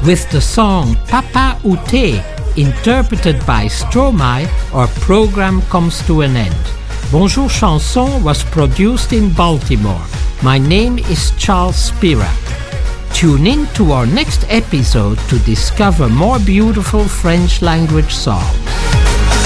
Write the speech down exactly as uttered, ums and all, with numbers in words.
With the song Papa Outé, interpreted by Stromae, our program comes to an end. Bonjour Chanson was produced in Baltimore. My name is Charles Spira. Tune in to our next episode to discover more beautiful French language songs.